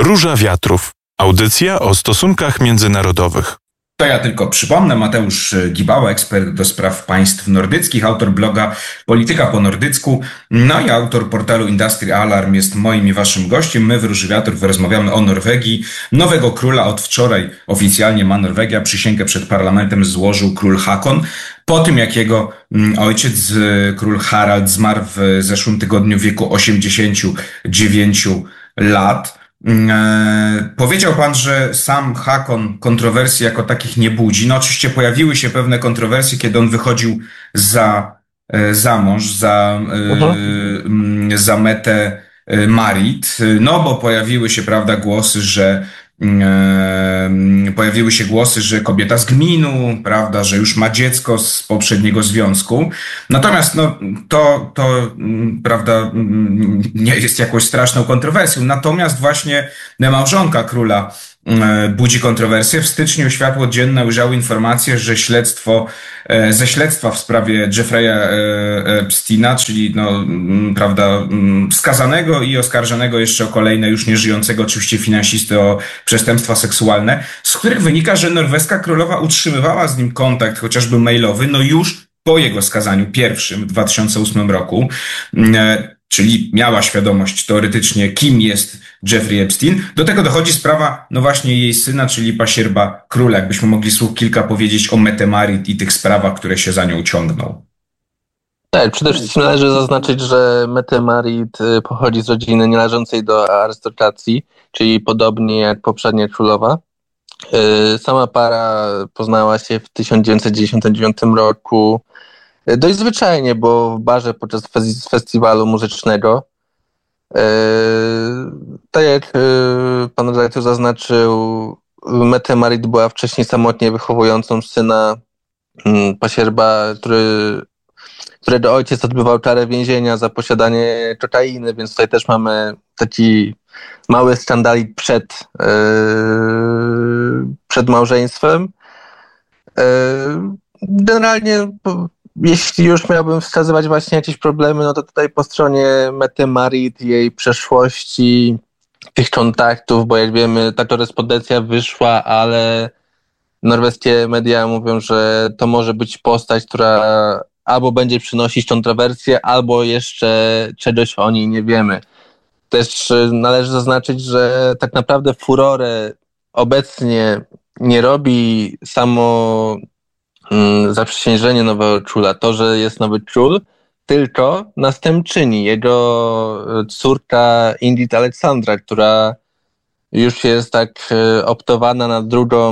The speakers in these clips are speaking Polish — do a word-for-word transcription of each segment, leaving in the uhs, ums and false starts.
Róża Wiatrów. Audycja o stosunkach międzynarodowych. To ja tylko przypomnę, Mateusz Gibała, ekspert do spraw państw nordyckich, autor bloga Polityka po nordycku, no i autor portalu Industry Alarm jest moim i waszym gościem. My w Róży Wiatrów rozmawiamy o Norwegii. Nowego króla od wczoraj oficjalnie ma Norwegia. Przysięgę przed parlamentem złożył król Haakon. Po tym, jak jego ojciec, król Harald, zmarł w zeszłym tygodniu w wieku osiemdziesięciu dziewięciu lat. E, powiedział pan, że sam Haakon kontrowersji jako takich nie budzi. No oczywiście pojawiły się pewne kontrowersje, kiedy on wychodził za, e, za mąż, za, e, za Metę Marit. No bo pojawiły się, prawda, głosy, że e, pojawiły się głosy, że kobieta z gminu, prawda, że już ma dziecko z poprzedniego związku. Natomiast no, to, to prawda, nie jest jakąś straszną kontrowersją. Natomiast właśnie małżonka króla budzi kontrowersję. W styczniu światło dzienne ujrzały informacje, że śledztwo, ze śledztwa w sprawie Jeffrey'a Epsteina, czyli no, prawda, skazanego i oskarżonego jeszcze o kolejne, już nieżyjącego oczywiście finansisty o przestępstwa seksualne, z których wynika, że norweska królowa utrzymywała z nim kontakt, chociażby mailowy, no już po jego skazaniu pierwszym w dwa tysiące ósmym roku. Czyli miała świadomość teoretycznie, kim jest Jeffrey Epstein. Do tego dochodzi sprawa, no właśnie jej syna, czyli pasierba króla. Jakbyśmy mogli słów kilka powiedzieć o Mette Marit i tych sprawach, które się za nią ciągną. Tak, przede wszystkim należy zaznaczyć, że Mette Marit pochodzi z rodziny nienależącej do arystokracji, czyli podobnie jak poprzednia królowa. Sama para poznała się w tysiąc dziewięćset dziewięćdziesiątym dziewiątym roku dość zwyczajnie, bo w barze podczas festiwalu muzycznego. Yy, tak jak yy, pan redaktor zaznaczył, Mette Marit była wcześniej samotnie wychowującą syna yy, pasierba, który, którego ojciec odbywał karę więzienia za posiadanie kokainy, więc tutaj też mamy taki mały skandalik przed, yy, przed małżeństwem. Yy, generalnie jeśli już miałbym wskazywać właśnie jakieś problemy, no to tutaj po stronie Mette Marit, jej przeszłości, tych kontaktów, bo jak wiemy, ta korespondencja wyszła, ale norweskie media mówią, że to może być postać, która albo będzie przynosić kontrowersje, albo jeszcze czegoś o niej nie wiemy. Też należy zaznaczyć, że tak naprawdę furorę obecnie nie robi samo zaprzysiężenie nowego króla, to, że jest nowy król, tylko następczyni, jego córka Ingrid Aleksandra, która już jest tak optowana na drugą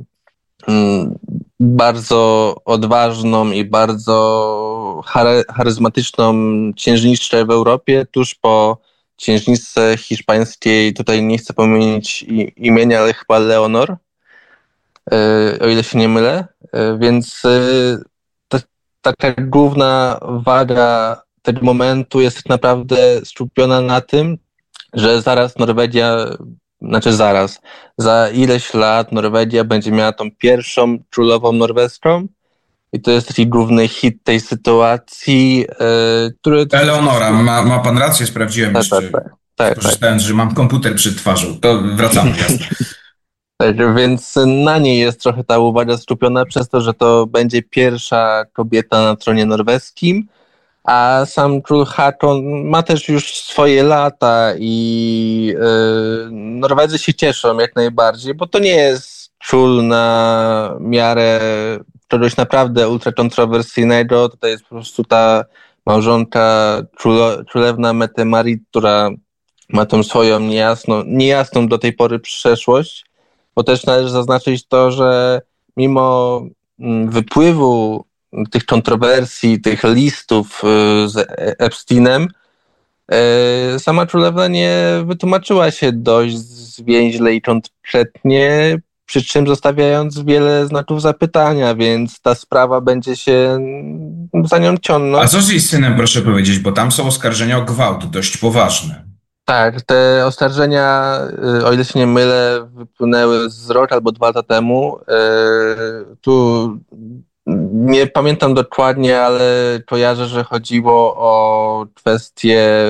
bardzo odważną i bardzo charyzmatyczną księżniczkę w Europie, tuż po księżniczce hiszpańskiej, tutaj nie chcę pomylić imienia, ale chyba Leonor, o ile się nie mylę, więc ta, taka główna waga tego momentu jest tak naprawdę skupiona na tym, że zaraz Norwegia, znaczy zaraz, za ileś lat Norwegia będzie miała tą pierwszą królową norweską i to jest taki główny hit tej sytuacji, który... Eleonora, ma, ma pan rację, sprawdziłem tak, jeszcze, tak, tak, tak, korzystając, że mam komputer przed twarzą, to wracamy, jasne. Tak, więc na niej jest trochę ta uwaga skupiona przez to, że to będzie pierwsza kobieta na tronie norweskim, a sam król Haakon ma też już swoje lata i yy, Norwedzy się cieszą jak najbardziej, bo to nie jest król na miarę czegoś naprawdę ultrakontrowersyjnego. Tutaj jest po prostu ta małżonka królo, królewna Mette Marit, która ma tą swoją niejasną, niejasną do tej pory przeszłość. Bo też należy zaznaczyć to, że mimo wypływu tych kontrowersji, tych listów z Epsteinem, sama królewna nie wytłumaczyła się dość zwięźle i konkretnie, przy czym zostawiając wiele znaków zapytania, więc ta sprawa będzie się za nią ciągnąć. A co z jej synem, proszę powiedzieć, bo tam są oskarżenia o gwałt dość poważne. Tak, te oskarżenia, o ile się nie mylę, wypłynęły z rok albo dwa lata temu. Tu nie pamiętam dokładnie, ale kojarzę, że chodziło o kwestię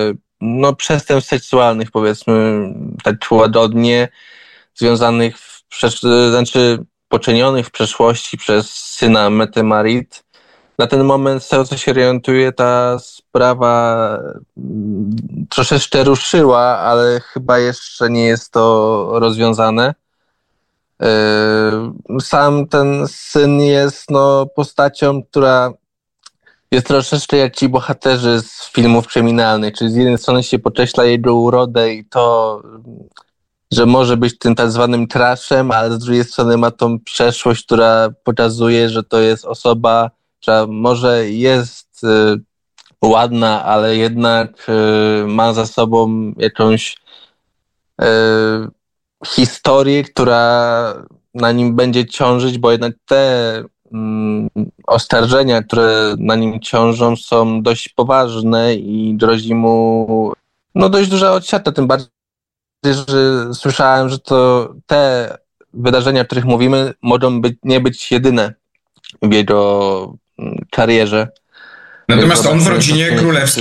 no, przestępstw seksualnych, powiedzmy, tak łagodnie, związanych, w przesz- znaczy poczynionych w przeszłości przez syna Mety Marit. Na ten moment, z tego co się orientuję, ta sprawa troszeczkę ruszyła, ale chyba jeszcze nie jest to rozwiązane. Sam ten syn jest no, postacią, która jest troszeczkę jak ci bohaterzy z filmów kryminalnych, czyli z jednej strony się podkreśla jego urodę i to, że może być tym tak zwanym trashem, ale z drugiej strony ma tą przeszłość, która pokazuje, że to jest osoba, która może jest y, ładna, ale jednak y, ma za sobą jakąś y, historię, która na nim będzie ciążyć, bo jednak te mm, oskarżenia, które na nim ciążą, są dość poważne i grozi mu no, dość duża odsiadka, tym bardziej, że słyszałem, że to te wydarzenia, o których mówimy, mogą być, nie być jedyne w jego karierze. Natomiast on w rodzinie królewskiej